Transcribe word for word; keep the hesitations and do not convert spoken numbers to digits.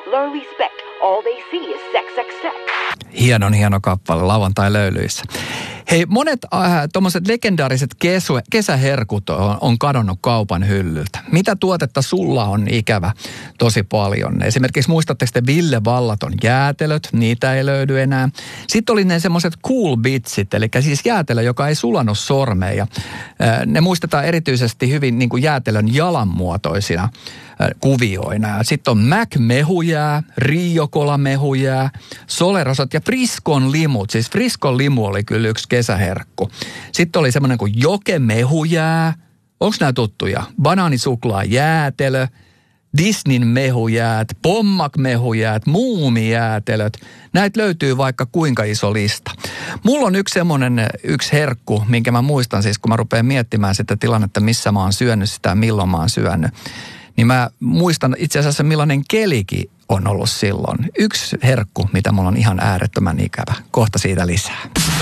learn respect. All they see is sex, sex, sex. Hienon hieno kappale lauantai-löylyissä. Hei, monet äh, tuommoiset legendaariset kesu, kesäherkut on, on kadonnut kaupan hyllyltä. Mitä tuotetta sulla on ikävä tosi paljon? Esimerkiksi muistatteko te Ville Vallaton jäätelöt? Niitä ei löydy enää. Sitten oli ne semmoiset cool bitsit, eli siis jäätelö, joka ei sulanut sormeen. Ja, äh, ne muistetaan erityisesti hyvin niin kuin jäätelön jalanmuotoisina äh, kuvioina. Sitten on Mac-mehujää, Rio-kola-mehujää, Solerosot ja Friskon limut. Siis Friskon limu oli kyllä yksi kesäherkku. Sitten oli semmoinen kuin Joke-mehujää. Onko nämä tuttuja? Banaanisuklaa jäätelö, Disneyn mehujäät, Pommac-mehujäät, muumijäätelöt. Näitä löytyy vaikka kuinka iso lista. Mulla on yksi semmoinen yksi herkku, minkä mä muistan siis, kun mä rupean miettimään sitä tilannetta, missä mä oon syönyt sitä ja milloin mä oon syönyt. Niin mä muistan itse asiassa millainen kelikin on ollut silloin. Yksi herkku, mitä mulla on ihan äärettömän ikävä. Kohta siitä lisää.